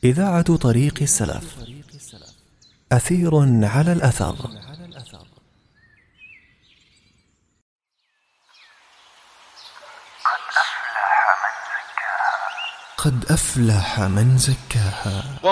إذاعة طريق السلف، أثير على الأثر. قد أفلح من زكاها